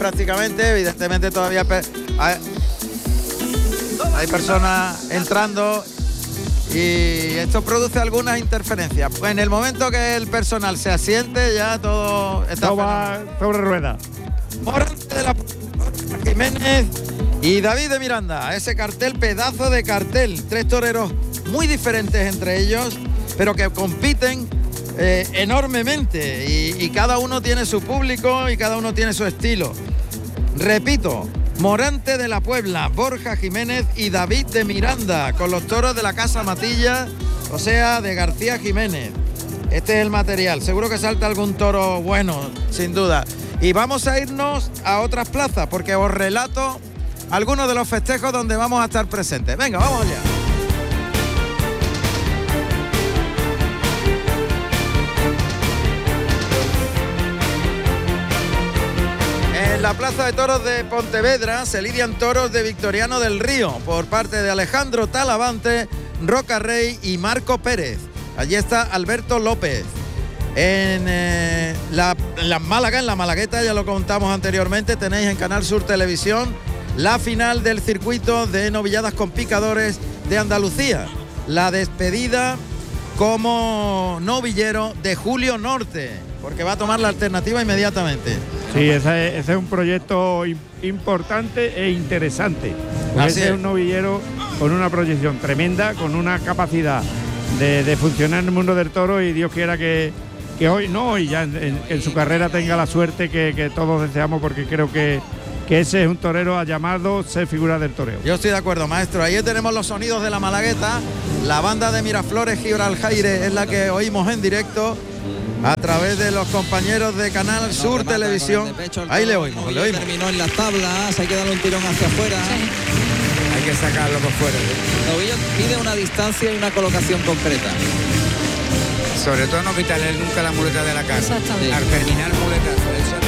prácticamente, evidentemente todavía hay personas entrando y esto produce algunas interferencias. Pues en el momento que el personal se asiente ya todo está sobre ruedas. Morante de la Jiménez y David de Miranda, ese cartel, pedazo de cartel, 3 toreros muy diferentes entre ellos, pero que compiten enormemente y cada uno tiene su público y cada uno tiene su estilo. Repito, Morante de la Puebla, Borja Jiménez y David de Miranda, con los toros de la Casa Matilla, o sea, de García Jiménez. Este es el material, seguro que salta algún toro bueno, sin duda. Y vamos a irnos a otras plazas, porque os relato algunos de los festejos donde vamos a estar presentes. Venga, vamos allá. En la Plaza de Toros de Pontevedra se lidian toros de Victoriano del Río por parte de Alejandro Talavante, Roca Rey y Marco Pérez. Allí está Alberto López. En la Málaga, en la Malagueta, ya lo contamos anteriormente, tenéis en Canal Sur Televisión la final del circuito de novilladas con picadores de Andalucía. La despedida como novillero de Julio Norte, porque va a tomar la alternativa inmediatamente. Sí, ese es un proyecto importante e interesante. Ese es un novillero con una proyección tremenda, con una capacidad de funcionar en el mundo del toro, y Dios quiera que hoy, no hoy, ya en su carrera tenga la suerte que todos deseamos, porque creo que ese es un torero a llamado ser figura del toreo. Yo estoy de acuerdo, maestro. Ahí tenemos los sonidos de la Malagueta. La banda de Miraflores Gibraljaire es la que oímos en directo a través de los compañeros de Canal Sur Televisión. Ahí le oímos, Terminó en las tablas, hay que darle un tirón hacia afuera. Sí. Hay que sacarlo por fuera. El novillo pide una distancia y una colocación concreta. Sobre todo no quitarle nunca la muleta de la casa. Exactamente. Al terminar muletazo.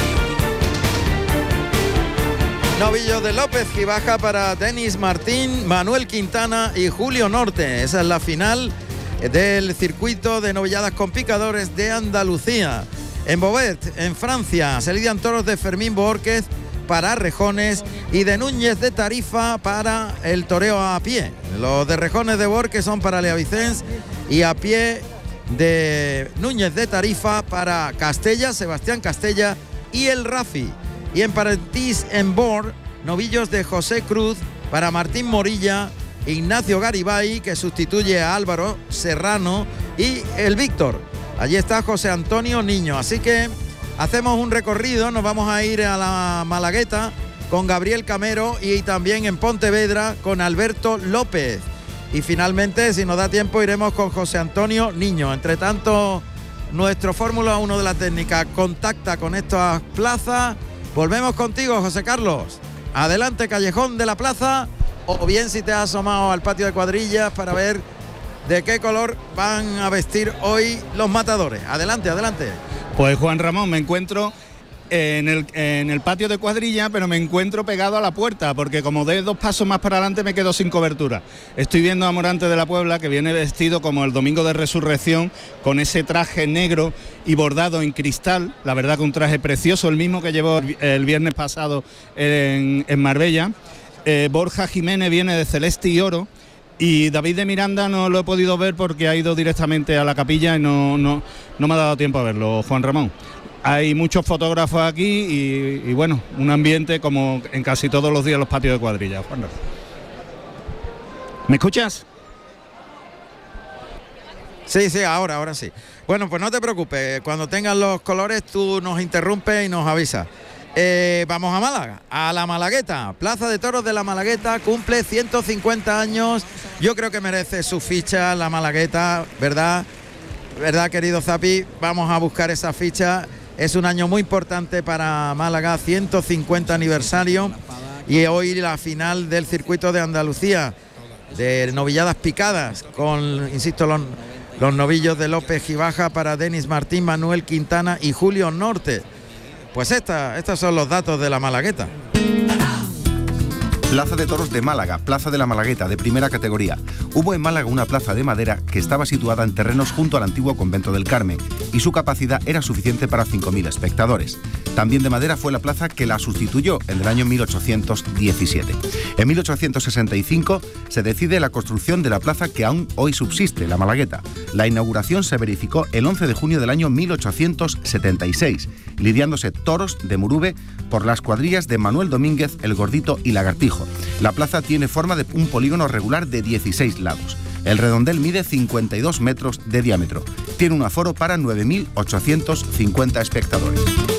Novillo de López y baja para Denis Martín, Manuel Quintana y Julio Norte. Esa es la final del circuito de novilladas con picadores de Andalucía. En Beauvais, en Francia, se lidian toros de Fermín Boórquez para Rejones y de Núñez de Tarifa para el toreo a pie. Los de Rejones de Boórquez son para Lea Vicens y a pie de Núñez de Tarifa para Castella, Sebastián Castella y el Rafi. Y en Parentís, en Bor, novillos de José Cruz para Martín Morilla, Ignacio Garibay, que sustituye a Álvaro Serrano, y el Víctor. Allí está José Antonio Niño. Así que hacemos un recorrido, nos vamos a ir a la Malagueta con Gabriel Camero y también en Pontevedra con Alberto López. Y finalmente, si nos da tiempo, iremos con José Antonio Niño. Entre tanto, nuestro Fórmula 1 de la técnica contacta con estas plazas. Volvemos contigo, José Carlos. Adelante, Callejón de la Plaza, o bien si te has asomado al patio de cuadrillas para ver de qué color van a vestir hoy los matadores. Adelante, adelante. Pues Juan Ramón, me encuentro en el patio de cuadrilla, pero me encuentro pegado a la puerta, porque como de 2 pasos más para adelante me quedo sin cobertura. Estoy viendo a Morante de la Puebla, que viene vestido como el Domingo de Resurrección, con ese traje negro y bordado en cristal, la verdad que un traje precioso, el mismo que llevó el viernes pasado en Marbella. Borja Jiménez viene de celeste y oro, y David de Miranda no lo he podido ver porque ha ido directamente a la capilla y no me ha dado tiempo a verlo, Juan Ramón. Hay muchos fotógrafos aquí y bueno, un ambiente como en casi todos los días los patios de cuadrilla. Juan Ramón. ¿Me escuchas? Sí, ahora sí. Bueno, pues no te preocupes, cuando tengas los colores tú nos interrumpes y nos avisas. Vamos a Málaga, a la Malagueta. Plaza de Toros de la Malagueta cumple 150 años. Yo creo que merece su ficha la Malagueta, ¿verdad? ¿Verdad, querido Zapi? Vamos a buscar esa ficha. Es un año muy importante para Málaga, 150 aniversario. Y hoy la final del circuito de Andalucía, de novilladas picadas, con, insisto, los novillos de López Gibaja para Denis Martín, Manuel Quintana y Julio Norte. Pues estos son los datos de la Malagueta. Plaza de Toros de Málaga, Plaza de la Malagueta, de primera categoría. Hubo en Málaga una plaza de madera que estaba situada en terrenos junto al antiguo convento del Carmen y su capacidad era suficiente para 5.000 espectadores. También de madera fue la plaza que la sustituyó en el año 1817. En 1865 se decide la construcción de la plaza que aún hoy subsiste, la Malagueta. La inauguración se verificó el 11 de junio del año 1876, lidiándose toros de Murube por las cuadrillas de Manuel Domínguez, El Gordito y Lagartijo. La plaza tiene forma de un polígono regular de 16 lados. El redondel mide 52 metros de diámetro. Tiene un aforo para 9.850 espectadores.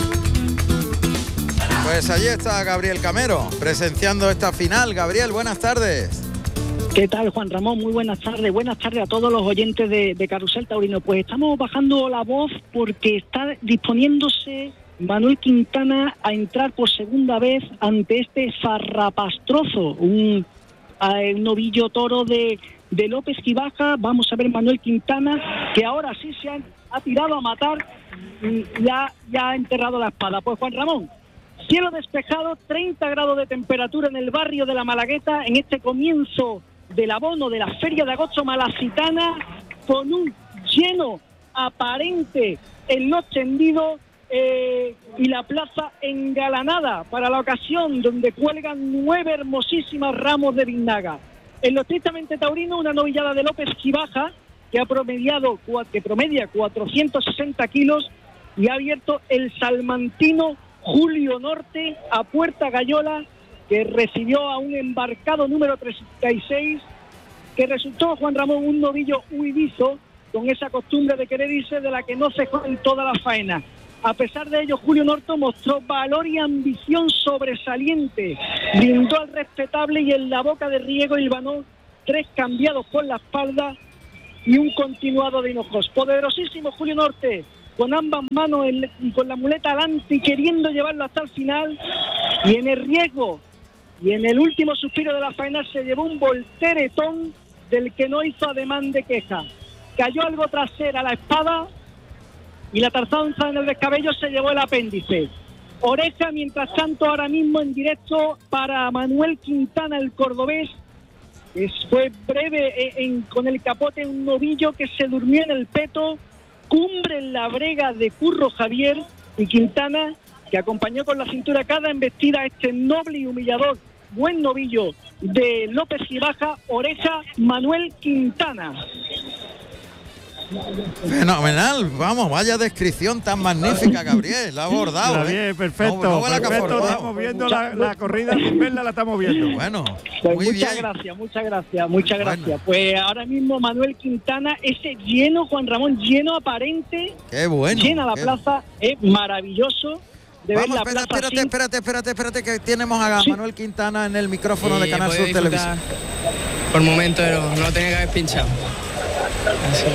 Pues allí está Gabriel Camero, presenciando esta final. Gabriel, buenas tardes. ¿Qué tal, Juan Ramón? Muy buenas tardes. Buenas tardes a todos los oyentes de Carrusel Taurino. Pues estamos bajando la voz porque está disponiéndose Manuel Quintana a entrar por segunda vez ante este Zarrapastrozo, un novillo toro de López Gibaja. Vamos a ver Manuel Quintana, que ahora sí se ha tirado a matar, ya ha enterrado la espada. Pues Juan Ramón, cielo despejado, 30 grados de temperatura en el barrio de la Malagueta, en este comienzo del abono de la Feria de Agosto Malacitana, con un lleno aparente en lo extendido y la plaza engalanada para la ocasión, donde cuelgan 9 hermosísimas ramos de biznaga. En lo estrictamente taurino, una novillada de López Gibaja que promedia 460 kilos y ha abierto el salmantino Julio Norte a puerta gallola, que recibió a un embarcado número 36, que resultó, Juan Ramón, un novillo huidizo, con esa costumbre de querer irse de la que no se juega en toda la faena. A pesar de ello, Julio Norte mostró valor y ambición sobresaliente, brindó al respetable y en la boca de riego hilvanó 3 cambiados por la espalda y un continuado de hinojos. Poderosísimo Julio Norte, con ambas manos y con la muleta adelante y queriendo llevarlo hasta el final, y en el riesgo y en el último suspiro de la faena se llevó un volteretón del que no hizo ademán de queja. Cayó algo trasera la espada y la tarzanza en el descabello se llevó el apéndice. Oreja, mientras tanto, ahora mismo en directo para Manuel Quintana, el cordobés. Fue breve con el capote, un novillo que se durmió en el peto, cumbre en la brega de Curro Javier, y Quintana, que acompañó con la cintura cada embestida a este noble y humillador buen novillo de López Gibaja. Oreja, Manuel Quintana. Fenomenal, vamos, vaya descripción tan magnífica, Gabriel, la ha abordado. Bien, perfecto, perfecto, estamos viendo la corrida sin verla, la estamos viendo. Bueno, pues muy muchas bien. gracias. Bueno. Pues ahora mismo Manuel Quintana, ese lleno, Juan Ramón, lleno aparente, qué bueno, llena la plaza, es maravilloso. Vamos, espérate, que tenemos a Manuel Quintana en el micrófono de Canal Sur Televisión. Por momento no lo tenía que haber pinchado. Así,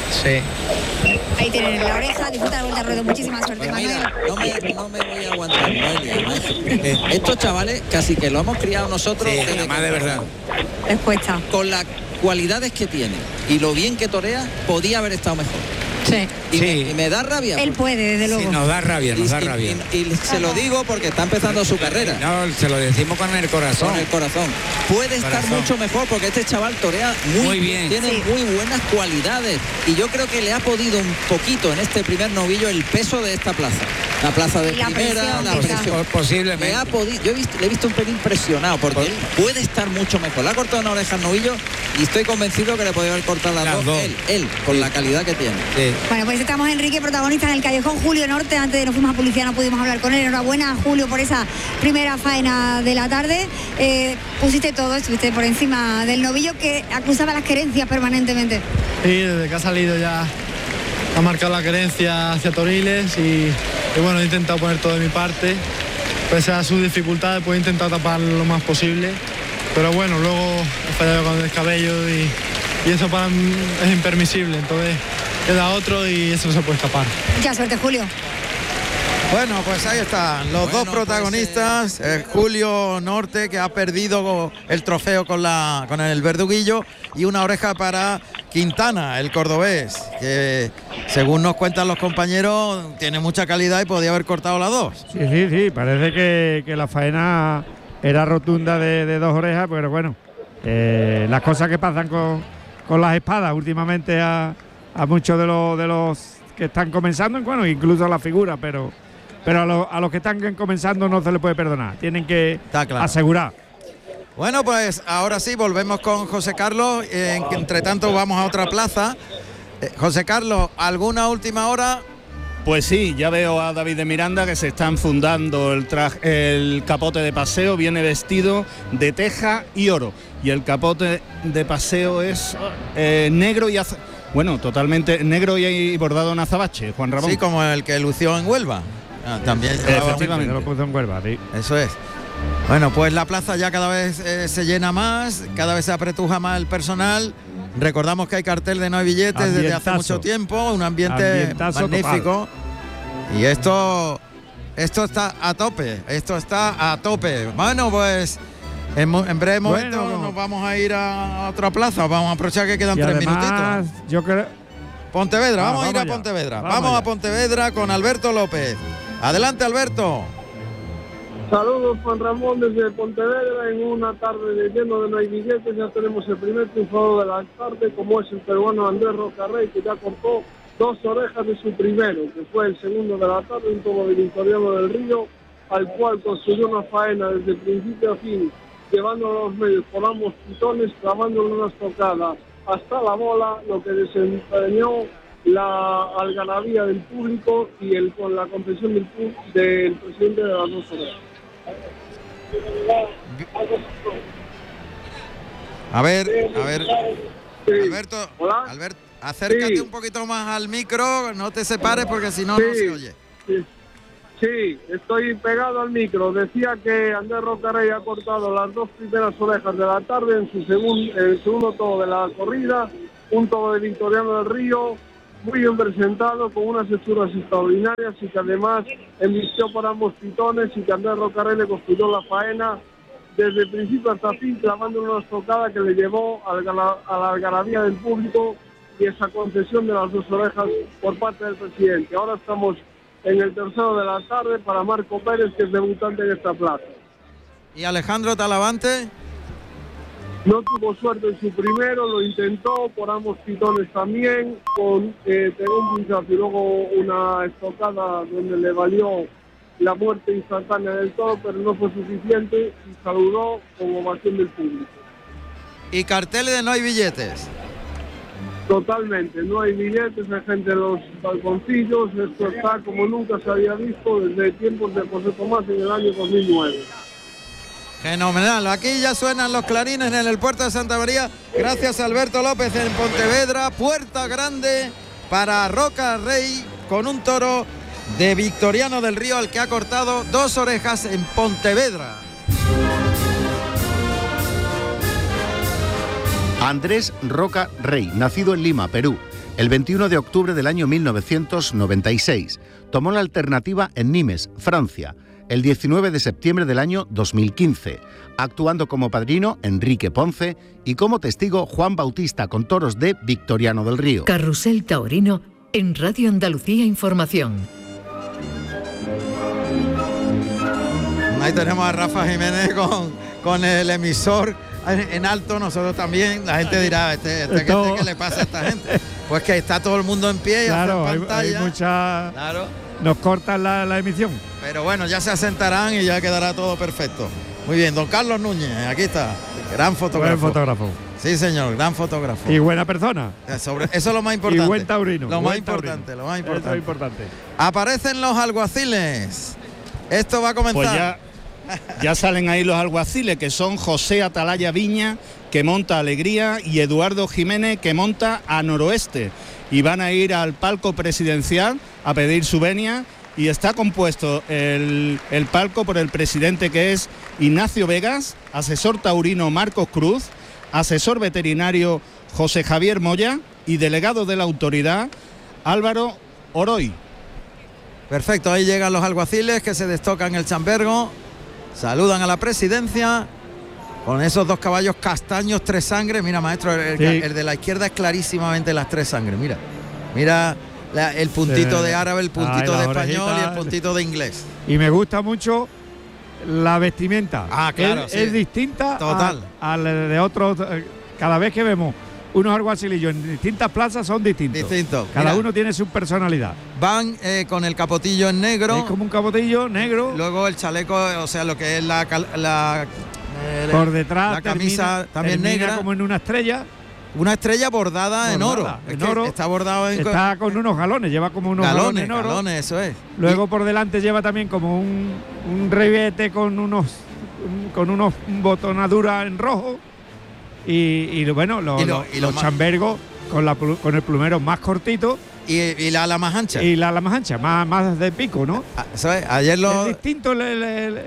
sí. Ahí tienen la oreja, disfruta de vuelta al ruedo. Muchísima suerte, Pues Manuel. mira, no me voy a aguantar, Noelia. Estos chavales casi que lo hemos criado nosotros. Sí, además de verdad. Respuesta. Con las cualidades que tiene y lo bien que torea, podía haber estado mejor. Sí. Y me da rabia. Él puede, desde luego. Sí, nos da rabia. Y se lo digo porque está empezando su carrera. No, se lo decimos con el corazón. Con el corazón. Puede estar mucho mejor porque este chaval torea muy bien. Tiene muy buenas cualidades. Y yo creo que le ha podido un poquito en este primer novillo el peso de esta plaza. La plaza de primera, la presión. Posiblemente. Le ha podido, le he visto un pelín presionado porque él puede estar mucho mejor. Le ha cortado una oreja al novillo y estoy convencido que le podía haber cortado las dos. Él, con la calidad que tiene. Sí. Bueno, pues estamos Enrique, protagonista en el Callejón Julio Norte. Antes de nos fuimos a publicidad no pudimos hablar con él. Enhorabuena, Julio, por esa primera faena de la tarde. Pusiste todo, estuviste por encima del novillo que acusaba las querencias permanentemente. Sí, desde que ha salido ya ha marcado la querencia hacia Toriles y bueno, he intentado poner todo de mi parte. Pese a sus dificultades, pues he intentado tapar lo más posible. Pero bueno, luego he fallado con el descabello y eso para mí es impermisible. Entonces queda otro y eso no se puede escapar. Mucha suerte, Julio. Bueno, pues ahí están los dos protagonistas. Julio Norte, que ha perdido el trofeo con el verduguillo, y una oreja para Quintana, el cordobés, que según nos cuentan los compañeros tiene mucha calidad y podía haber cortado las dos. Sí, parece que la faena era rotunda de dos orejas, pero bueno, las cosas que pasan con las espadas últimamente a muchos de los que están comenzando, bueno, incluso la figura, pero pero a los que están comenzando no se les puede perdonar, tienen que asegurar. Bueno, pues ahora sí, volvemos con José Carlos, entre tanto vamos a otra plaza. José Carlos, ¿alguna última hora? Pues sí, ya veo a David de Miranda que se está enfundando el capote de paseo, viene vestido de teja y oro. Y el capote de paseo es negro y totalmente negro y bordado en azabache, Juan Ramón. Sí, como el que lució en Huelva. También efectivamente lo puso en Huelva, sí. Eso es. Bueno, pues la plaza ya cada vez se llena más, cada vez se apretuja más el personal. Recordamos que hay cartel de no hay billetes desde hace mucho tiempo, un ambiente magnífico. Total. Y esto está a tope, Bueno, pues en breve momento nos vamos a ir a otra plaza, vamos a aprovechar que quedan 3 minutitos. Yo creo... Pontevedra, vamos a ir a Pontevedra. Vamos a Pontevedra con Alberto López. Adelante, Alberto. Saludos, Juan Ramón, desde Pontevedra, en una tarde de lleno de no hay billetes. Ya tenemos el primer triunfador de la tarde, como es el peruano Andrés Rocarrey, que ya cortó 2 orejas de su primero, que fue el segundo de la tarde, un toro de Victoriano del Río, al cual construyó una faena desde principio a fin, llevándolo a los medios por ambos pitones, clavándole una estocada hasta la bola, lo que desempeñó la algarabía del público y con la confesión del presidente de las 2 orejas. A ver, Alberto, acércate un poquito más al micro, no te separes porque si no, no se oye. Sí, estoy pegado al micro. Decía que Andrés Rocarrey ha cortado las 2 primeras orejas de la tarde en el segundo toro de la corrida, un toro de Victoriano del Río, muy bien presentado, con unas hechuras extraordinarias y que además embistió por ambos pitones, y que Andrés Rocarrey le construyó la faena desde el principio hasta fin, clavándole una estocada que le llevó a la algarabía del público y esa concesión de las 2 orejas por parte del presidente. Ahora estamos en el tercero de la tarde para Marco Pérez, que es debutante en esta plaza. ¿Y Alejandro Talavante? No tuvo suerte en su primero, lo intentó por ambos pitones también, pegó un pinchazo y luego una estocada donde le valió la muerte instantánea del toro, pero no fue suficiente y saludó con ovación del público. ¿Y carteles de no hay billetes? Totalmente, no hay billetes, hay gente en los balconcillos, esto está como nunca se había visto desde tiempos de José Tomás en el año 2009. Fenomenal, aquí ya suenan los clarines en el puerto de Santa María, gracias a Alberto López en Pontevedra, puerta grande para Rocarrey con un toro de Victoriano del Río al que ha cortado 2 orejas en Pontevedra. Andrés Rocarrey, nacido en Lima, Perú, el 21 de octubre del año 1996. Tomó la alternativa en Nimes, Francia, el 19 de septiembre del año 2015, actuando como padrino Enrique Ponce y como testigo Juan Bautista con toros de Victoriano del Río. Carrusel Taurino en Radio Andalucía Información. Ahí tenemos a Rafa Jiménez con el emisor en alto. Nosotros también, la gente dirá, ¿qué le pasa a esta gente? Pues que está todo el mundo en pie y claro, hace pantalla. Hay mucha... Claro. Nos cortan la emisión. Pero bueno, ya se asentarán y ya quedará todo perfecto. Muy bien, don Carlos Núñez, aquí está. Gran fotógrafo. Buen fotógrafo. Sí, señor, gran fotógrafo. Y buena persona. Eso es lo más importante. Y buen taurino. Lo más importante. Eso es importante. Aparecen los alguaciles. Esto va a comenzar. Pues ya salen ahí los alguaciles, que son José Atalaya Viña, que monta Alegría, y Eduardo Jiménez, que monta a Noroeste. Y van a ir al palco presidencial a pedir su venia, y está compuesto el palco por el presidente, que es Ignacio Vegas, asesor taurino Marcos Cruz, asesor veterinario José Javier Moya y delegado de la autoridad Álvaro Oroy. Perfecto, ahí llegan los alguaciles que se destocan el chambergo, saludan a la presidencia con esos 2 caballos castaños, 3 sangres. Mira, maestro, el de la izquierda es clarísimamente las 3 sangres. Mira el puntito de árabe, el puntito de español y el puntito de inglés. Y me gusta mucho la vestimenta. Claro, es distinta total al de otros. Cada vez que vemos unos alguacilillos en distintas plazas son distintos. Cada uno tiene su personalidad. Van con el capotillo en negro. Es como un capotillo negro. Luego el chaleco, o sea, lo que es por detrás la camisa también negra, como en una estrella. Una estrella bordada en oro. Está bordado está con unos galones, lleva como unos galones en oro. Galones, eso es. Luego por delante lleva también como un ribete con unos botonaduras en rojo. Y bueno, los chambergos con el plumero más cortito. Y la ala más ancha. Y la ala más ancha, más de pico, ¿no? Eso es, ayer es distinto la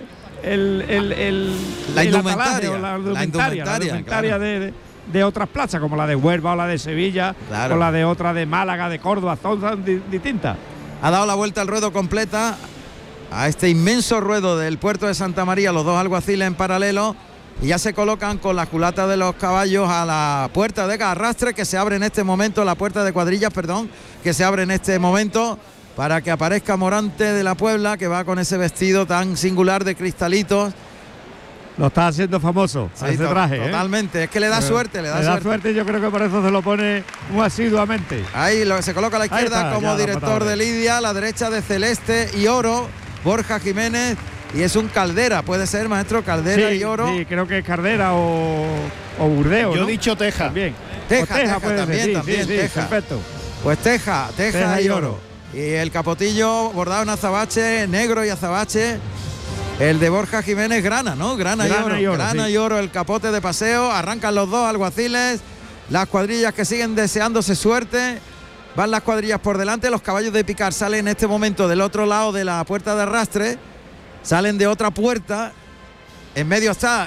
indumentaria de otras plazas, como la de Huelva o la de Sevilla, o la de otra de Málaga, de Córdoba, son distintas. Ha dado la vuelta al ruedo completa a este inmenso ruedo del puerto de Santa María, los dos alguaciles en paralelo, y ya se colocan con las culatas de los caballos a la puerta de arrastre, que se abre en este momento, la puerta de cuadrillas, perdón, que se abre en este momento, para que aparezca Morante de la Puebla, que va con ese vestido tan singular de cristalitos. Lo está haciendo famoso, sí, ese traje. Totalmente, es que le da suerte, le da suerte. Yo creo que por eso se lo pone muy asiduamente. Ahí se coloca a la izquierda como director de lidia, a la derecha de celeste y oro, Borja Jiménez, y es un Caldera, puede ser, maestro, Caldera y oro. Sí, creo que es Caldera o Burdeo. Yo he ¿no? dicho Teja. También. Teja también, Teja. Perfecto. Pues Teja y oro. Y el capotillo bordado en azabache, negro y azabache. El de Borja Jiménez, grana, ¿no? Grana y oro, el capote de paseo. Arrancan los dos alguaciles. Las cuadrillas que siguen deseándose suerte. Van las cuadrillas por delante. Los caballos de picar salen en este momento del otro lado de la puerta de arrastre. Salen de otra puerta. En medio está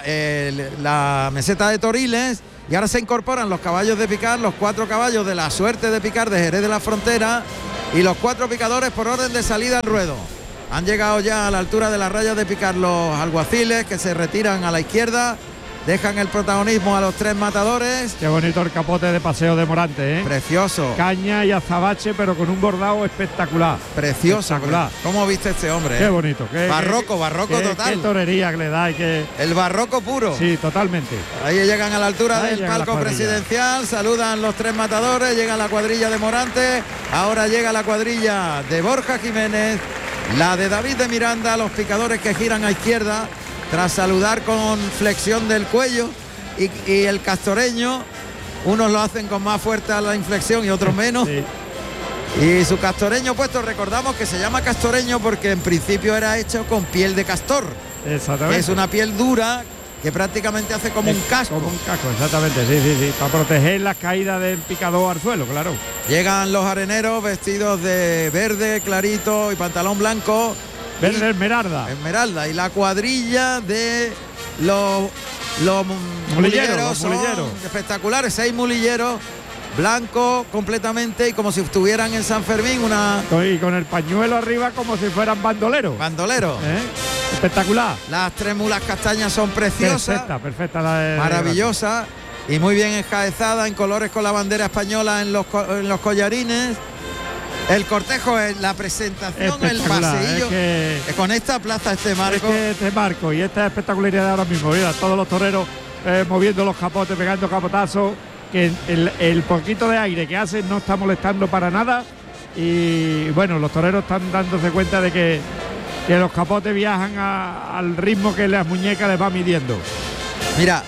la meseta de Toriles. Y ahora se incorporan los caballos de picar, los 4 caballos de la suerte de picar de Jerez de la Frontera. Y los 4 picadores por orden de salida al ruedo. Han llegado ya a la altura de la raya de picar los alguaciles, que se retiran a la izquierda, dejan el protagonismo a los 3 matadores. Qué bonito el capote de paseo de Morante, ¿eh? Precioso. Caña y azabache, pero con un bordado espectacular. Precioso. Espectacular. ¿Cómo viste este hombre? Qué bonito. Barroco total. Qué torería que le da. El barroco puro. Sí, totalmente. Ahí llegan a la altura del palco presidencial, saludan los 3 matadores, llega la cuadrilla de Morante, ahora llega la cuadrilla de Borja Jiménez, la de David de Miranda, los picadores que giran a izquierda tras saludar con flexión del cuello, y el castoreño, unos lo hacen con más fuerza la inflexión y otros menos. Sí. Y su castoreño puesto, recordamos que se llama castoreño porque en principio era hecho con piel de castor. Exactamente. Es una piel dura que prácticamente hace como un casco. Como un casco, exactamente, sí. Para proteger las caídas del picador al suelo, claro. Llegan los areneros vestidos de verde clarito y pantalón blanco. Verde esmeralda. Esmeralda. Y la cuadrilla de los mulilleros son espectaculares. 6 mulilleros blancos completamente y como si estuvieran en San Fermín. Y con el pañuelo arriba como si fueran bandoleros. Espectacular. Las 3 mulas castañas son preciosas. Perfecta. Maravillosa. Y muy bien enjaezada en colores con la bandera española en los collarines. El cortejo, la presentación, el paseillo. Con esta plaza, este marco. Y esta espectacularidad de ahora mismo. Mira, todos los toreros moviendo los capotes, pegando capotazos. Que el poquito de aire que hace no está molestando para nada. Y bueno, los toreros están dándose cuenta de que los capotes viajan al ritmo que las muñecas les va midiendo. Mira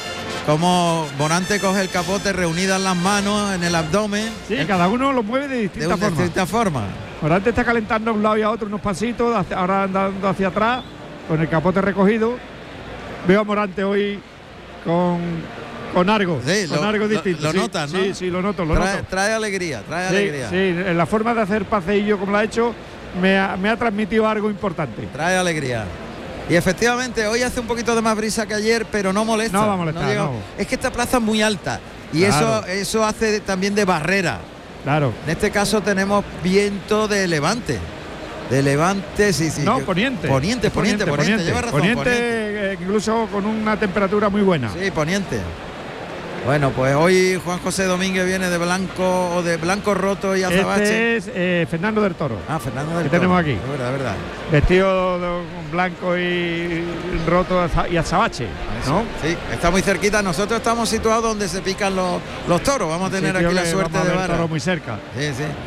como Morante coge el capote reunidas las manos en el abdomen. Sí, cada uno lo mueve de distinta forma. Morante está calentando a un lado y a otro unos pasitos, ahora andando hacia atrás con el capote recogido. Veo a Morante hoy con algo, con algo distinto. Lo notas, ¿no? Sí, lo noto. Trae alegría. Sí, en la forma de hacer paseillo como lo ha hecho me ha transmitido algo importante. Trae alegría. Y efectivamente hoy hace un poquito de más brisa que ayer, pero no molesta. No va a molestar, no. Es que esta plaza es muy alta y eso hace también de barrera. Claro. En este caso tenemos viento de levante. Sí. No, poniente. Poniente, lleva razón. Poniente. Incluso con una temperatura muy buena. Sí, poniente. Bueno, pues hoy Juan José Domínguez viene de blanco roto y azabache. Este es Fernando del Toro. Fernando del que Toro. tenemos aquí. Es verdad. Vestido con blanco y roto y azabache, ¿no? Sí, está muy cerquita. Nosotros estamos situados donde se pican los toros. Vamos a tener aquí la suerte de ver toro muy cerca. Sí.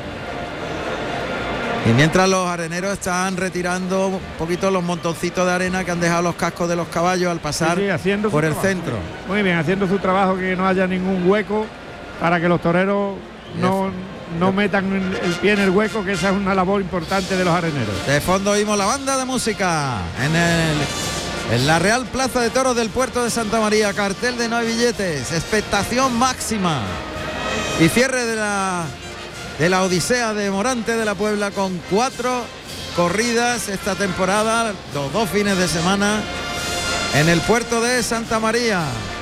Y mientras los areneros están retirando un poquito los montoncitos de arena que han dejado los cascos de los caballos al pasar por el centro. Muy bien, haciendo su trabajo, que no haya ningún hueco para que los toreros no metan el pie en el hueco, que esa es una labor importante de los areneros. De fondo oímos la banda de música en la Real Plaza de Toros del Puerto de Santa María. Cartel de no hay billetes, expectación máxima y cierre de la odisea de Morante de la Puebla, con 4 corridas esta temporada, los 2 fines de semana en el puerto de Santa María.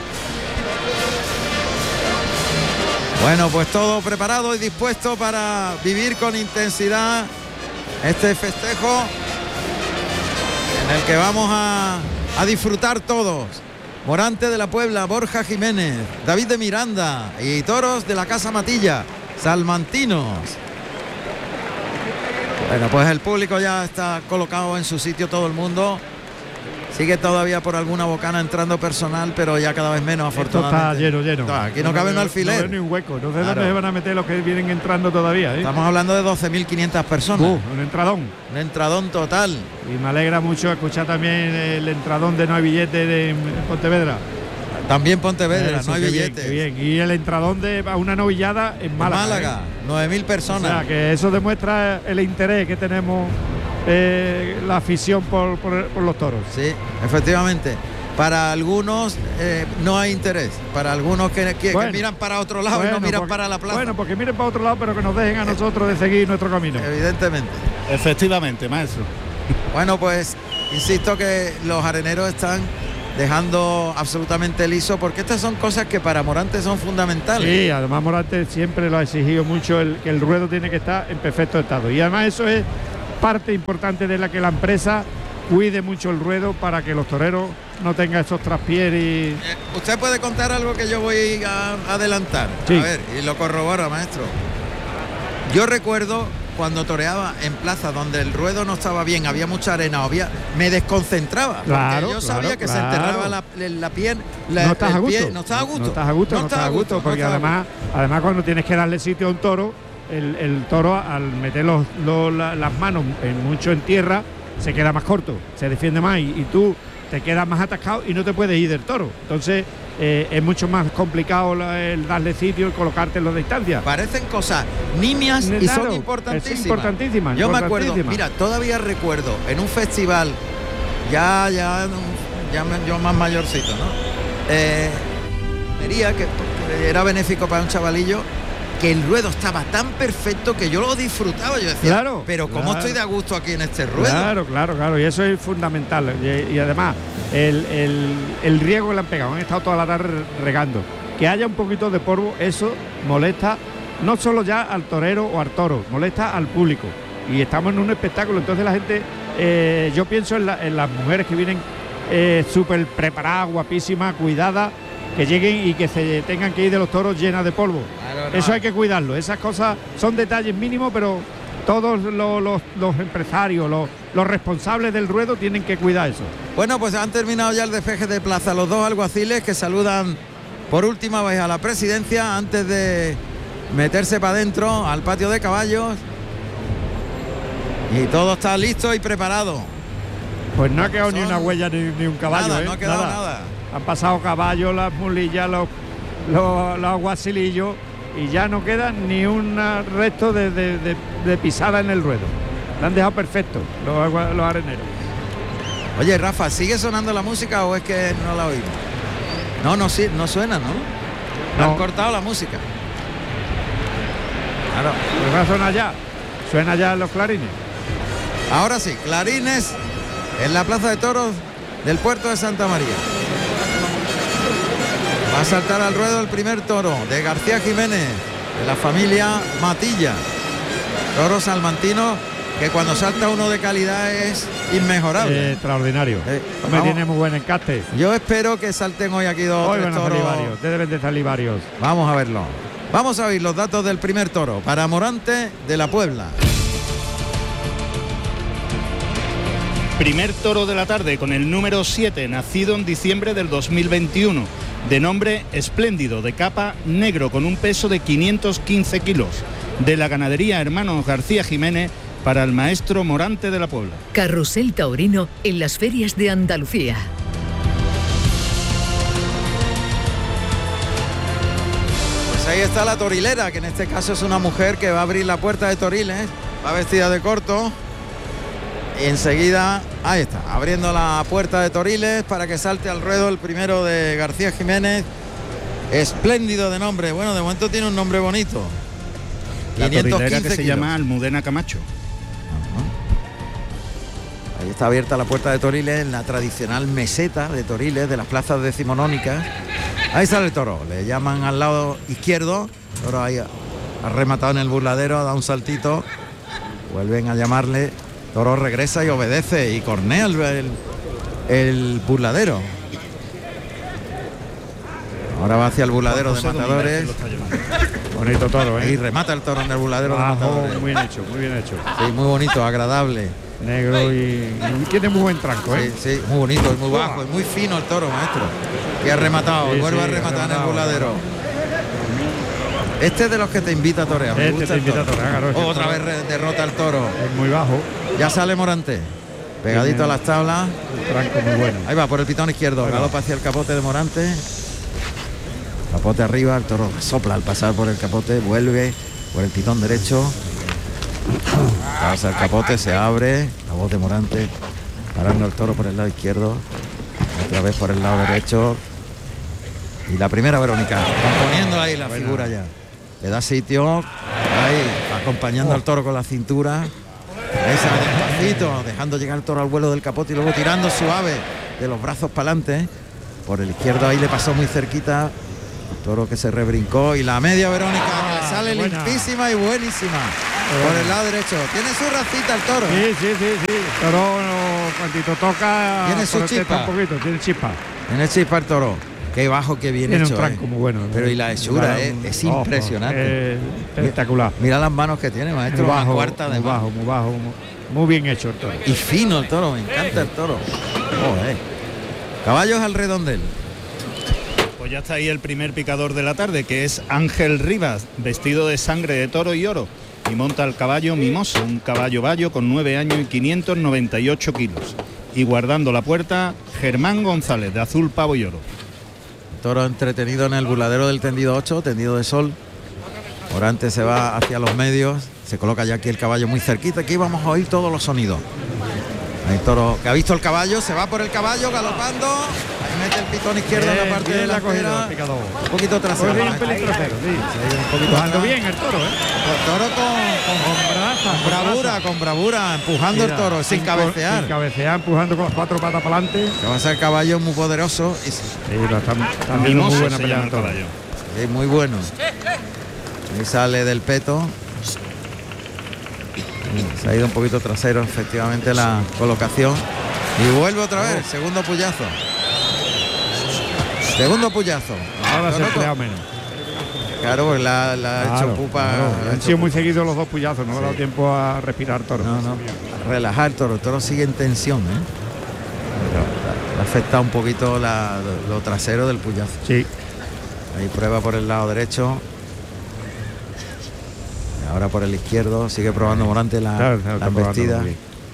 Bueno, pues todo preparado y dispuesto para vivir con intensidad este festejo en el que vamos a disfrutar todos. Morante de la Puebla, Borja Jiménez, David de Miranda y toros de la Casa Matilla, salmantinos. Bueno, pues el público ya está colocado en su sitio, todo el mundo. Sigue todavía por alguna bocana entrando personal, pero ya cada vez menos, afortunadamente. Esto está lleno. Aquí no cabe un alfiler. No veo ni un hueco. No sé dónde se van a meter los que vienen entrando todavía. Estamos hablando de 12.500 personas. Un entradón. Un entradón total. Y me alegra mucho escuchar también el entradón de no hay billete de Pontevedra. También Pontevedra, no hay billetes. Bien. Y el entradón de una novillada en Málaga. 9.000 personas. O sea, que eso demuestra el interés que tenemos, la afición por los toros. Sí, efectivamente. Para algunos no hay interés. Para algunos que miran para otro lado y no miran para la plaza. Bueno, porque miren para otro lado, pero que nos dejen a nosotros de seguir nuestro camino. Evidentemente. Efectivamente, maestro. Bueno, pues insisto que los areneros están dejando absolutamente liso, porque estas son cosas que para Morante son fundamentales. Sí, además Morante siempre lo ha exigido mucho, que el ruedo tiene que estar en perfecto estado, y además eso es parte importante de la que la empresa cuide mucho el ruedo para que los toreros no tengan esos traspiés. Usted puede contar algo que yo voy a adelantar. Sí. A ver, y lo corrobora, maestro. Yo recuerdo cuando toreaba en plaza donde el ruedo no estaba bien, había mucha arena, me desconcentraba, porque yo sabía que se enterraba la piel. No estás a gusto. No estás a gusto. No estás a gusto, porque además cuando tienes que darle sitio a un toro, el toro, al meter las manos mucho en tierra, se queda más corto, se defiende más y tú te quedas más atascado y no te puedes ir del toro. Entonces es mucho más complicado el darle sitio y colocarte en las distancias. Parecen cosas nimias y son importantísimas. Es importantísimas. Yo me acuerdo, mira, todavía recuerdo en un festival, yo más mayorcito, ¿no? Vería que era benéfico para un chavalillo, que el ruedo estaba tan perfecto que yo lo disfrutaba. Yo decía, pero ¿cómo estoy de a gusto aquí en este ruedo? Claro, y eso es fundamental. Y además, el riego que le han pegado, han estado toda la tarde regando. Que haya un poquito de polvo, eso molesta no solo ya al torero o al toro, molesta al público. Y estamos en un espectáculo, entonces la gente, yo pienso en las mujeres que vienen súper preparadas, guapísimas, cuidadas, que lleguen y que se tengan que ir de los toros llenas de polvo. Eso hay que cuidarlo. Esas cosas son detalles mínimos, pero todos los empresarios, los responsables del ruedo tienen que cuidar eso. Bueno, pues han terminado ya el despeje de plaza los dos alguaciles, que saludan por última vez a la presidencia antes de meterse para adentro al patio de caballos, y todo está listo y preparado. Pues no ha quedado ni una huella ni un caballo. Nada, no ha quedado nada. Han pasado caballos, las mulillas, los aguacilillos, y ya no queda ni un resto de pisada en el ruedo. La han dejado perfecto los areneros. Oye, Rafa, ¿sigue sonando la música o es que no la oímos? No suena, ¿no? Han cortado la música. Claro. Pues va a sonar ya. Suena ya los clarines. Ahora sí, clarines en la Plaza de Toros del Puerto de Santa María. Va a saltar al ruedo el primer toro de García Jiménez, de la familia Matilla. Toro salmantino que cuando salta uno de calidad es inmejorable. Extraordinario. Tiene muy buen encaste. Yo espero que salten hoy aquí dos toros. Deben de salir varios. Vamos a verlo. Vamos a oír los datos del primer toro para Morante de la Puebla. Primer toro de la tarde con el número 7, nacido en diciembre del 2021, de nombre Espléndido, de capa negro, con un peso de 515 kilos, de la ganadería Hermanos García Jiménez, para el maestro Morante de la Puebla. Carrusel taurino en las ferias de Andalucía. Pues ahí está la torilera, que en este caso es una mujer que va a abrir la puerta de Toriles, va vestida de corto. Y enseguida, ahí está, abriendo la puerta de Toriles para que salte al ruedo el primero de García Jiménez. Espléndido de nombre, bueno, de momento tiene un nombre bonito. La torilera que se llama Almudena Camacho. Ahí está abierta la puerta de Toriles, en la tradicional meseta de Toriles, de las plazas decimonónicas. Ahí sale el toro, le llaman al lado izquierdo, el toro ahí ha rematado en el burladero, ha dado un saltito, vuelven a llamarle, toro regresa y obedece y cornea el burladero. Ahora va hacia el burladero de matadores. Bonito toro, Y remata el toro en el burladero de matadores. Muy bien hecho, muy bien hecho. Sí, muy bonito, agradable. Negro y tiene muy buen tranco, Sí, sí, muy bonito, muy bajo, muy fino el toro, maestro. Y ha rematado, vuelve a rematar en el burladero. Este es de los que te invita a torear. Me gusta te invita a torear, claro. Otra vez derrota el toro. Es muy bajo. Ya sale Morante. Pegadito a las tablas. Un tranco muy bueno. Ahí va, por el pitón izquierdo. Galopa hacia el capote de Morante. Capote arriba, el toro sopla al pasar por el capote, vuelve por el pitón derecho. Pasa el capote, se abre. Capote Morante. Parando el toro por el lado izquierdo. Otra vez por el lado derecho. Y la primera Verónica, componiendo ahí la figura ya. Le da sitio, ahí, acompañando al toro con la cintura. Esa despacito, dejando llegar el toro al vuelo del capote y luego tirando suave de los brazos para adelante. Por el izquierdo ahí le pasó muy cerquita. El toro que se rebrincó y la media Verónica que sale buena. Limpísima y buenísima. Por el lado derecho. Tiene su racita el toro. Sí. El toro cuantito toca. Tiene su chispa. Un poquito, tiene chispa. Tiene chispa el toro. Qué bajo, qué bien tiene hecho. Un tranco muy bueno. Pero y la hechura es impresionante. Espectacular. Mira las manos que tiene, maestro. Muy bajo, una cuarta de muy bajo. Muy bien hecho el toro. Y fino el toro, me encanta el toro. Caballos al redondel. Pues ya está ahí el primer picador de la tarde, que es Ángel Rivas, vestido de sangre de toro y oro. Y monta el caballo Mimoso, un caballo bayo con 9 años y 598 kilos. Y guardando la puerta, Germán González, de azul pavo y oro. Toro entretenido en el burladero del tendido 8, tendido de sol. Morante se va hacia los medios, se coloca ya aquí el caballo muy cerquita. Aquí vamos a oír todos los sonidos. Hay toro que ha visto el caballo, se va por el caballo galopando. Ahí mete el pitón izquierdo en la parte de la cojera. Un poquito trasero. Un pelín trasero, Jugando bien el toro, El toro con bravura, empujando el toro, sin cabecear. Sin cabecear, empujando con las 4 patas para adelante. Que va a ser caballo muy poderoso. También muy buena pelea el toro. Sí, muy bueno. Ahí sale del peto. Se ha ido un poquito trasero, efectivamente, la colocación. Y vuelve otra vez, segundo puyazo. Ahora se ha empleado menos. Claro, pues la ha hecho pupa. Han sido muy seguidos los dos puyazos, no ha dado tiempo a respirar toro. A relajar el toro. El toro sigue en tensión, Le ha afectado un poquito lo trasero del puyazo. Sí. Ahí prueba por el lado derecho. Ahora por el izquierdo, sigue probando Morante la embestida.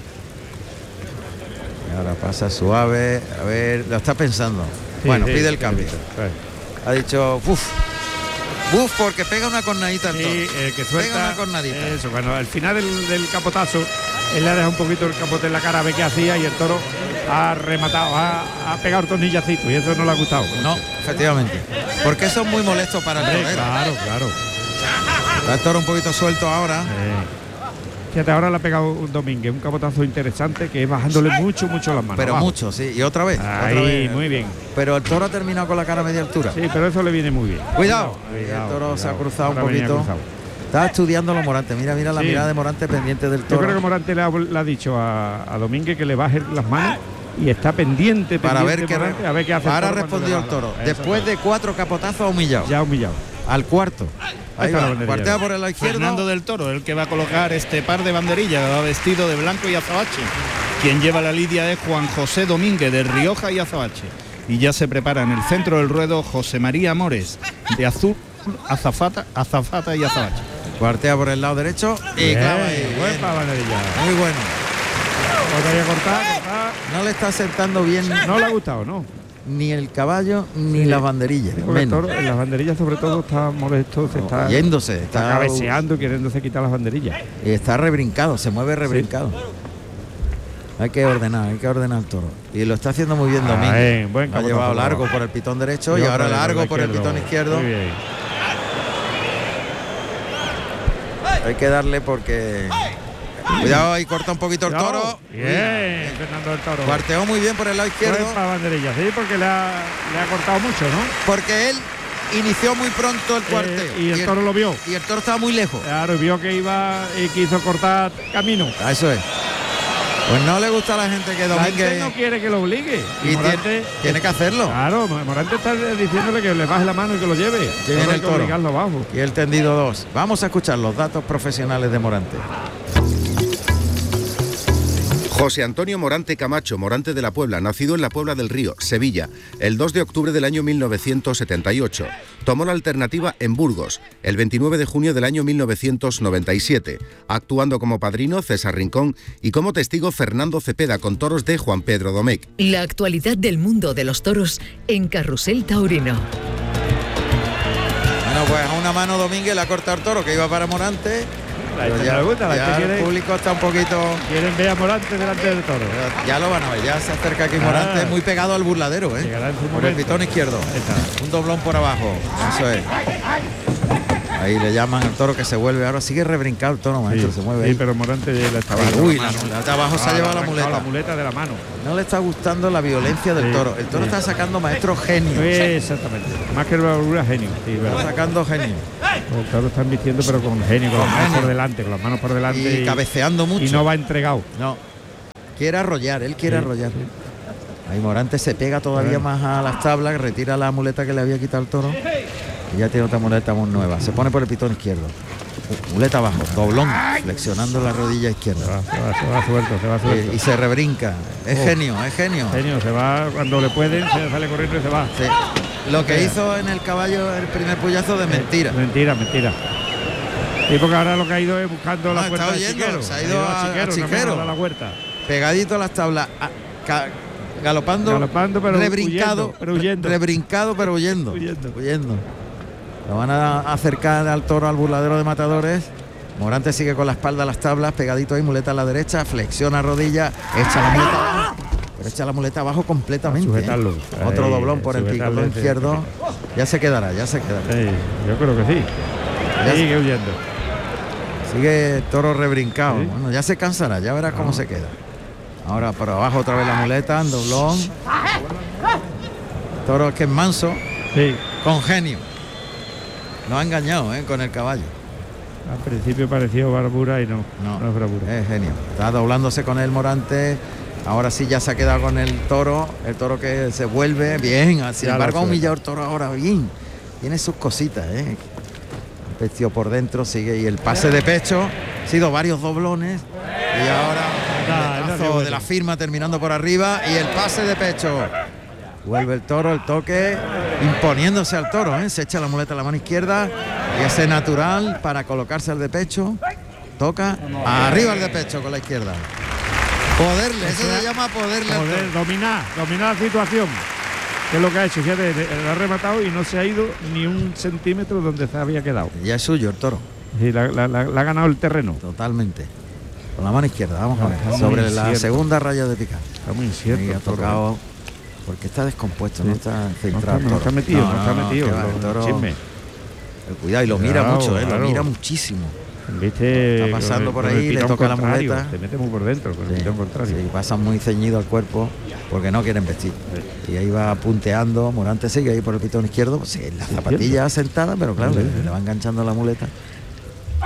Y ahora pasa suave, a ver, lo está pensando. Pide el cambio. Ha dicho, buf, porque pega una cornadita al toro. Que suelta, pega una cornadita. Eso, bueno, al final del capotazo, él le ha dejado un poquito el capote en la cara, ve qué hacía y el toro ha rematado, ha pegado el tornillacito y eso no le ha gustado. No, efectivamente. Porque eso es muy molesto para el torero. Claro. Está el toro un poquito suelto ahora. Fíjate, ahora le ha pegado un Domínguez, un capotazo interesante que es bajándole mucho las manos. Pero abajo. Mucho, sí. Y otra vez. Muy bien. Pero el toro ha terminado con la cara a media altura. Sí, pero eso le viene muy bien. Cuidado. El toro se ha cruzado un poquito. Está estudiando los Morante. Mira la mirada de Morante pendiente del toro. Yo creo que Morante le ha dicho a Domínguez que le baje las manos y está pendiente para ver qué hace. Ahora respondió el toro. Después de 4 capotazos ha humillado. Ya ha humillado. Al cuarto. Ahí va, cuartea por el lado izquierdo. Fernando del Toro, el que va a colocar este par de banderillas, va vestido de blanco y azabache. Quien lleva la lidia es Juan José Domínguez de Rioja y azabache. Y ya se prepara en el centro del ruedo José María Mores de azul, azafata y azabache. Cuartea por el lado derecho y clava ahí. Buena banderilla. Muy bueno. Cortar. No le está sentando bien. No le ha gustado, ¿no? Ni el caballo ni las banderillas. En las banderillas sobre todo está molesto, está yéndose, está cabeceando y queriéndose quitar las banderillas. Y está rebrincado, se mueve rebrincado. Hay que ordenar el toro. Y lo está haciendo muy bien Domínguez. Ha llevado largo por el pitón derecho y ahora largo por el pitón izquierdo. Muy bien. Hay que darle porque... Cuidado, ahí corta un poquito el toro. Bien, Fernando del Toro. Cuarteó muy bien por el lado izquierdo. Para banderilla, sí, porque le ha cortado mucho, ¿no? Porque él inició muy pronto el cuarteo. Y el toro lo vio. Y el toro estaba muy lejos. Claro, y vio que iba y quiso cortar camino. Eso es. Pues no le gusta a la gente que Domínguez... La gente no quiere que lo obligue. Y Morante, tiene que hacerlo. Claro, Morante está diciéndole que le baje la mano y que lo lleve. Tiene el toro. Obligarlo abajo. Y el tendido 2. Vamos a escuchar los datos profesionales de Morante. José Antonio Morante Camacho, Morante de la Puebla, nacido en la Puebla del Río, Sevilla, el 2 de octubre del año 1978. Tomó la alternativa en Burgos, el 29 de junio del año 1997, actuando como padrino César Rincón y como testigo Fernando Cepeda con toros de Juan Pedro Domecq. La actualidad del mundo de los toros en Carrusel Taurino. Bueno, pues a una mano Domínguez le ha cortado el toro que iba para Morante. El público está un poquito... Quieren ver a Morante delante del toro. Ya lo van a ver, ya se acerca aquí Morante, muy pegado al burladero, por el pitón izquierdo. Un doblón por abajo, eso es. Ahí le llaman al toro que se vuelve, ahora sigue rebrincado el toro, maestro, se mueve. Sí, pero Morante la está abajo. Uy, la de abajo se ha llevado la muleta de la mano. No le está gustando la violencia del toro. El toro está sacando maestro genio. Exactamente. Más que bravura, genio. Sí, está sacando genio. El toro está vistiendo pero con genio, con las manos por delante, y cabeceando mucho. Y no va entregado. No. Quiere arrollar, él quiere arrollar. Ahí Morante se pega todavía más a las tablas, retira la muleta que le había quitado el toro. Y ya tiene otra muleta muy nueva. Se pone por el pitón izquierdo. Muleta abajo, doblón, flexionando la rodilla izquierda. Se va suelto. Y se rebrinca. Es genio. Genio, se va cuando le pueden, se sale corriendo y se va. Sí. Lo que hizo en el caballo el primer puyazo de mentira. Mentira. Y porque ahora lo que ha ido es buscando la puerta de Chiquero. Se ha ido a Chiquero. A la huerta. Pegadito a las tablas. Galopando pero rebrincado, pero huyendo. Lo van a acercar al toro al burladero de matadores. Morante sigue con la espalda a las tablas, pegadito ahí, muleta a la derecha, flexiona rodilla, echa la muleta abajo, pero echa la muleta abajo completamente. Otro doblón por el picotón izquierdo. Ya se quedará. Sí, yo creo que sí. Sigue huyendo. Sigue el toro rebrincado. ¿Sí? Bueno, ya se cansará, ya verás cómo se queda. Ahora por abajo otra vez la muleta, en doblón. Toro que es manso, con genio. Lo ha engañado con el caballo. Al principio pareció bravura y no es bravura. Es genio. Está doblándose con el Morante. Ahora sí ya se ha quedado con el toro que se vuelve bien. Sin embargo ha humillado el toro ahora bien. Tiene sus cositas, Vestido por dentro, sigue y el pase de pecho. Ha sido varios doblones. Y ahora el pedazo de la firma terminando por arriba y el pase de pecho. Vuelve el toro, el toque, imponiéndose al toro, se echa la muleta a la mano izquierda y ese natural para colocarse al de pecho, toca arriba el de pecho con la izquierda. Poderle, eso se llama poderle. Dominar la situación, que es lo que ha hecho, fíjate, lo ha rematado y no se ha ido ni un centímetro donde se había quedado. Ya es suyo el toro. Sí, le ha ganado el terreno. Totalmente. Con la mano izquierda, vamos a ver, sobre la segunda raya de picar. Está muy incierto. Y ha tocado... Porque está descompuesto, no está centrado. No está metido. El toro, el cuidado, y lo mira mucho, lo mira muchísimo. ¿Viste? Está pasando por ahí, le toca la muleta. Se mete muy por dentro con el pitón contrario. Sí, pasa muy ceñido al cuerpo porque no quieren vestir. Y ahí va punteando, Morante sigue ahí por el pitón izquierdo, pues, la zapatilla sentada, pero claro, le va enganchando la muleta.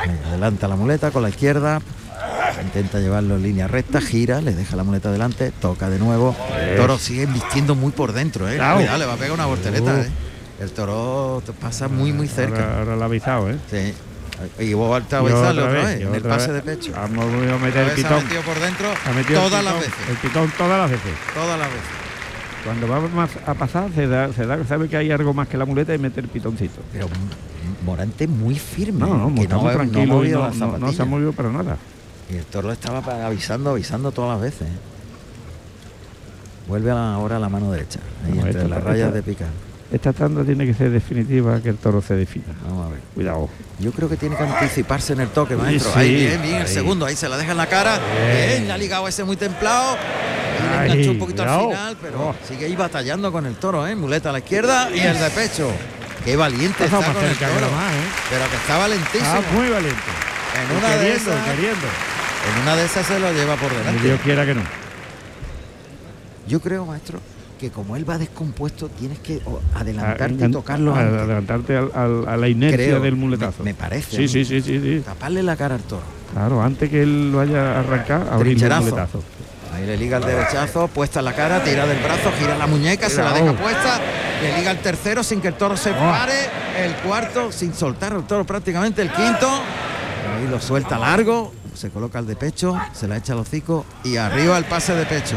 Adelanta la muleta con la izquierda, intenta llevarlo en línea recta, gira, le deja la muleta delante, toca de nuevo. El toro sigue vistiendo muy por dentro, Claro. Cuidado, le va a pegar una voltereta, El toro te pasa muy cerca. Ahora lo ha avisado, Sí. Y vos vuelta a avisarle otra vez, en el pase de pecho. Vamos a meter el Se ha pitón. metido por dentro metido todas las veces. El pitón todas las veces. Todas las veces. Cuando va más a pasar, sabe que hay algo más que la muleta y mete el pitoncito. Pero Morante muy firme. No, que está muy tranquilo y movido la no se ha zapatilla. movido para nada. Y el toro estaba avisando todas las veces. Vuelve ahora a la mano derecha, ahí No, entre las rayas de picar. Esta tanda tiene que ser definitiva, que el toro se defina. Vamos a ver. Cuidado. Yo creo que tiene que anticiparse en el toque, maestro. Sí, Ahí, bien, el ahí. segundo, ahí se la deja en la cara. Bien, le ha ligado ese muy templado. Ahí le enganchó un poquito al final, pero sigue ahí batallando con el toro, Muleta a la izquierda y el de pecho. Qué valiente está con el toro. Pero que está valentísimo. Está muy valiente. En una de esas, queriendo. En una de esas se lo lleva por delante. Dios quiera que no. Yo creo, maestro, que como él va descompuesto, tienes que adelantarte y tocarlo antes. Adelantarte a la inercia del muletazo. Me parece. Sí. Taparle la cara al toro. Claro, antes que él lo haya arrancado, abrirle el muletazo. Ahí le liga el derechazo, puesta en la cara, tira del brazo, gira la muñeca, se la deja puesta, le liga el tercero sin que el toro se pare, el cuarto sin soltar el toro prácticamente, el quinto, ahí lo suelta largo, se coloca el de pecho, se la echa al hocico y arriba el pase de pecho.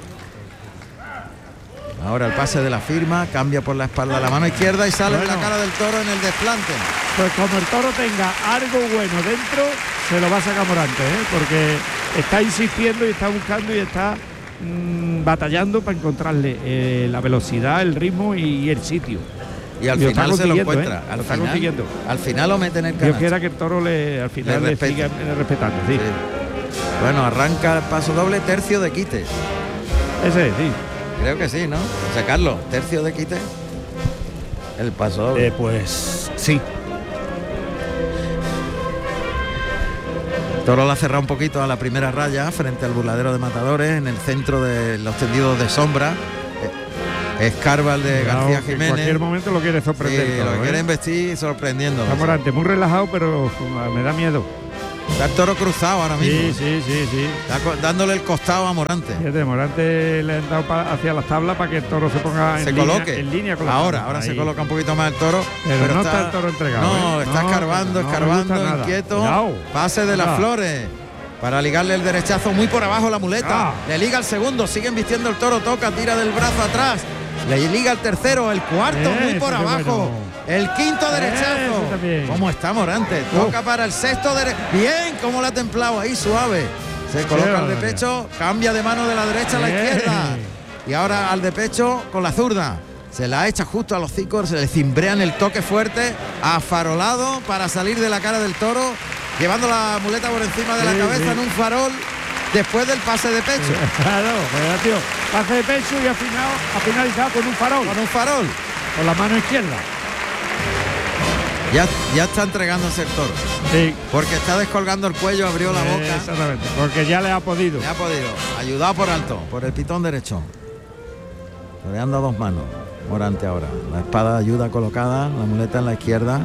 Ahora el pase de la firma, cambia por la espalda a la mano izquierda y sale de la cara del toro en el desplante. Pues como el toro tenga algo bueno dentro, se lo va a sacar Morante, porque está insistiendo y está buscando y está batallando para encontrarle la velocidad, el ritmo y el sitio. Y al final se lo encuentra. Al final lo mete en el canasto. Dios quiera que el toro al final le siga respetando. Sí. Bueno, arranca el paso doble, tercio de quite. Ese, sí. Creo que sí, ¿no? O sea, Carlos, tercio de quite. El paso doble. Pues sí. Toro la cerra un poquito a la primera raya frente al burladero de matadores en el centro de los tendidos de sombra. Escarba el de García Jiménez. En cualquier momento lo quiere sorprender. Sí, lo quiere investir sorprendiendo. Está Morante muy relajado, pero me da miedo. Está el toro cruzado ahora mismo. Sí. Está dándole el costado a Morante. Fíjate, Morante le han dado hacia las tablas para que el toro se ponga en línea con la ahora se coloca un poquito más el toro. Pero no está el toro entregado. No, está escarbando, inquieto. Cuidado. Pase de las flores. Para ligarle el derechazo muy por abajo la muleta. Le liga el segundo, siguen vistiendo el toro, toca, tira del brazo atrás. Le liga el tercero, el cuarto muy por abajo. El quinto derechazo. ¿Cómo está Morante? Toca para el sexto bien, cómo la ha templado ahí, suave. Se coloca al de pecho, cambia de mano de la derecha a la izquierda. Y ahora al de pecho con la zurda. Se la echa justo a los hocicos, se le cimbrean el toque fuerte, afarolado para salir de la cara del toro, llevando la muleta por encima de la cabeza en un farol después del pase de pecho. Claro, pues, tío, pase de pecho y ha finalizado con un farol. Con la mano izquierda. Ya está entregándose el toro. Sí. Porque está descolgando el cuello, abrió la boca. Exactamente, porque ya le ha podido. Ayudado por alto, por el pitón derecho. Toreando a dos manos. Morante ahora. La espada de ayuda colocada, la muleta en la izquierda.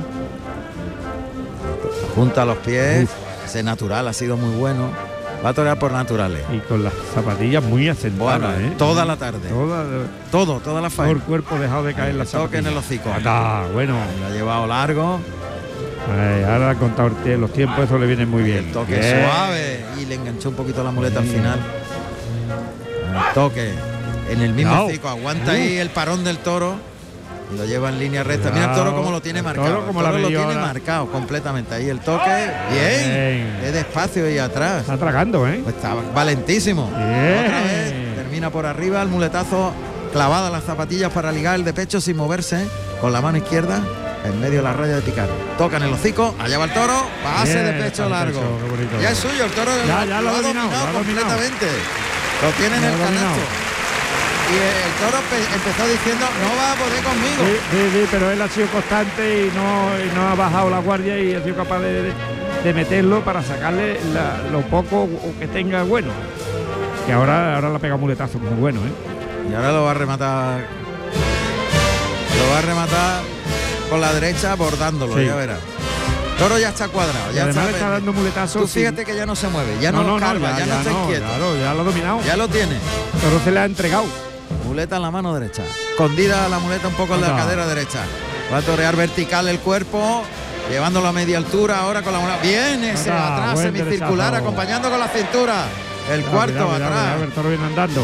Junta los pies. Ese natural ha sido muy bueno. Va a torear por naturales. Y con las zapatillas muy asentadas, toda la tarde. Toda la faena. Todo el cuerpo dejado de caer la zapatilla. Toque en el hocico. Bueno. Lo ha llevado largo. Ahora ha contado los tiempos, eso le viene muy bien. El toque suave. Y le enganchó un poquito la muleta al final. El toque en el mismo hocico. Aguanta ahí el parón del toro. Y lo lleva en línea recta. Mira el toro como lo tiene marcado. El toro lo tiene marcado completamente. Ahí el toque. Bien. Es despacio y atrás. Está tragando, Pues está valentísimo. Otra vez. Termina por arriba. El muletazo clavada las zapatillas para ligar el de pecho sin moverse. Con la mano izquierda. En medio de la raya de picar. Toca en el hocico. Allá va el toro. Pase de pecho largo. Ya es suyo. El toro ya lo ha dominado completamente. Lo tiene en el canasto. Y el toro empezó diciendo, no va a poder conmigo. Sí, pero él ha sido constante y no ha bajado la guardia y ha sido capaz de meterlo para sacarle lo poco que tenga bueno. Que ahora le ha pegado muletazo muy bueno, Y ahora lo va a rematar. Lo va a rematar con la derecha bordándolo, ya verás. Toro ya está cuadrado. Ya además está dando muletazos. Tú fíjate que ya no se mueve, ya no carga, ya no está inquieto. Claro, ya lo ha dominado. Ya lo tiene. Toro se le ha entregado. Muleta en la mano derecha. Escondida la muleta un poco en la cadera derecha. Va a torear vertical el cuerpo, llevándolo a media altura ahora con la muleta. Bien ese atrás semicircular, acompañando con la cintura. El cuarto atrás. El Toro viene andando.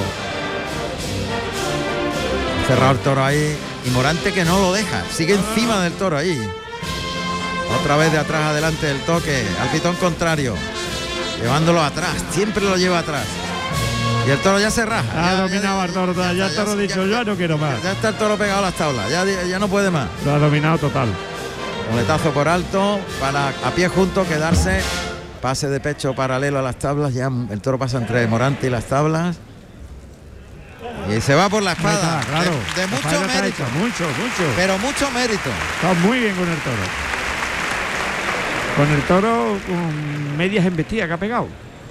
Cerrado el Toro ahí. Y Morante que no lo deja. Sigue encima del Toro ahí. Otra vez de atrás adelante el toque. Al pitón contrario. Llevándolo atrás. Siempre lo lleva atrás. Y el Toro ya se raja. Ha dominado al Toro. Ya el Toro ha dicho, yo no quiero más. Ya está el Toro pegado a las tablas. Ya no puede más. Lo ha dominado total. Muletazo por alto. Para a pie junto quedarse. Pase de pecho paralelo a las tablas. Ya el Toro pasa entre Morante y las tablas. Y se va por la espada. Claro. De mucho mérito. Mucho. Pero mucho mérito. Está muy bien con el Toro. Con el Toro con medias embestidas que ha pegado.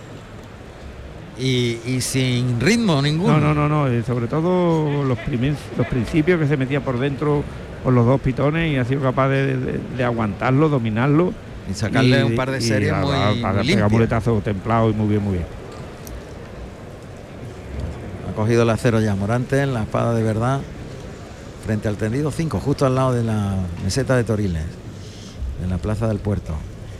Y sin ritmo ninguno. No. Y sobre todo los principios que se metía por dentro con los dos pitones y ha sido capaz de aguantarlo, dominarlo. Y sacarle un par de series muy pegar muletazo templado y muy bien. Ha cogido el acero ya Morante en la espada de verdad frente al tendido 5, justo al lado de la meseta de Toriles, en la plaza del Puerto.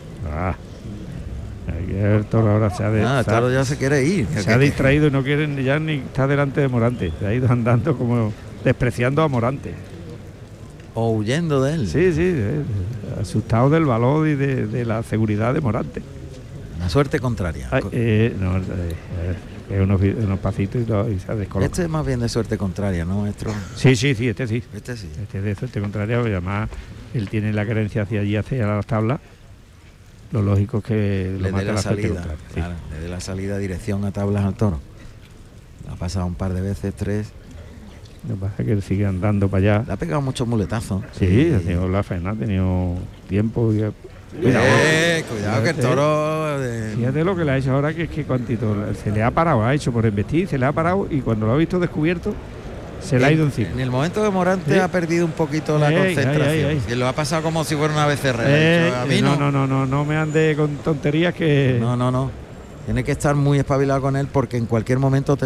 El Toro ahora el Toro ya se quiere ir. Se ha distraído y no quiere ya ni estar delante de Morante. Se ha ido andando como despreciando a Morante. O huyendo de él. Sí, asustado del valor y de la seguridad de Morante. La suerte contraria. Unos pasitos y se descoloca. Este es más bien de suerte contraria, ¿no, maestro? Sí, este sí. Este sí. Este es de suerte contraria, porque además él tiene la querencia hacia las tablas. Lo lógico es que le dé la salida. Claro, le dé la salida dirección a tablas al Toro. La ha pasado un par de veces, 3. Lo que pasa es que él sigue andando para allá. Le ha pegado muchos muletazos. Sí, ha tenido la faena, ha tenido tiempo. Cuidado que el Toro... Fíjate lo que le ha hecho ahora, que es que cuantito se le ha parado, ha hecho por embestir, se le ha parado y cuando lo ha visto descubierto se le ha ido encima. En el momento que Morante ha perdido un poquito la concentración. Y lo ha pasado como si fuera una becerra. A mí no me ande con tonterías que... No. Tiene que estar muy espabilado con él porque en cualquier momento